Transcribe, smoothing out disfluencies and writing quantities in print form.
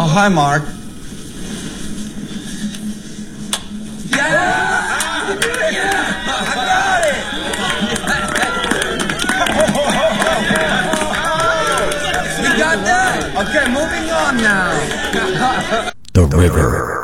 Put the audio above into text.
Oh, hi, Mark. Yeah! Yeah! I got it! We got that! Okay, moving on now. The river.